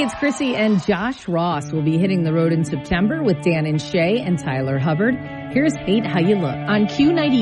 it's Chrissy, and Josh Ross will be hitting the road in September with Dan and Shay and Tyler Hubbard. Here's Hate How You Look on Q90.